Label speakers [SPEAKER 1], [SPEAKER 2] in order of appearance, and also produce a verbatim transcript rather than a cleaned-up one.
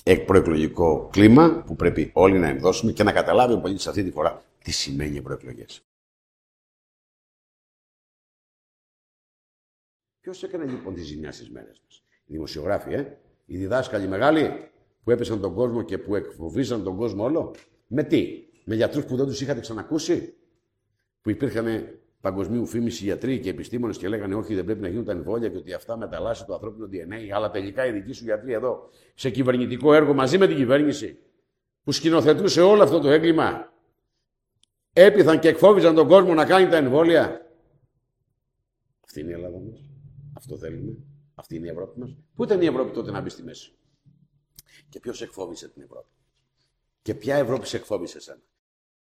[SPEAKER 1] προεκλογικό κλίμα που πρέπει όλοι να ενδώσουμε και να καταλάβει ο πολίτης αυτή τη φορά τι σημαίνει οι προεκλογές. Ποιος έκανε λοιπόν τη ζημιά στις μέρες μας? Οι δημοσιογράφοι, ε? Οι διδάσκαλοι μεγάλοι που έπεσαν τον κόσμο και που εκφοβίζαν τον κόσμο όλο. Με τι? Με γιατρούς που δεν τους είχατε ξανακούσει? Που υπήρχαν παγκοσμίου φήμηση γιατροί και επιστήμονες και λέγανε όχι, δεν πρέπει να γίνουν τα εμβόλια και ότι αυτά μεταλλάσσει το ανθρώπινο ντι εν έι. Αλλά τελικά οι δικοί σου γιατροί εδώ, σε κυβερνητικό έργο μαζί με την κυβέρνηση, που σκηνοθετούσε όλο αυτό το έγκλημα, έπειθαν και εκφόβιζαν τον κόσμο να κάνει τα εμβόλια. Αυτή είναι η Ελλάδα μας. Αυτό θέλουμε. Αυτή είναι η Ευρώπη μας. Πού ήταν η Ευρώπη τότε να μπει στη μέση? Και ποιος εκφόβησε την Ευρώπη? Και ποια Ευρώπη σε εκφόβησε εσένα?